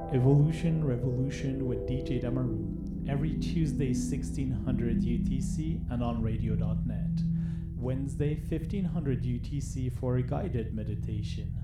Evolution Revolution with DJ Damaroon. Every Tuesday 1600 UTC and on radio.net. Wednesday 1500 UTC for a guided meditation.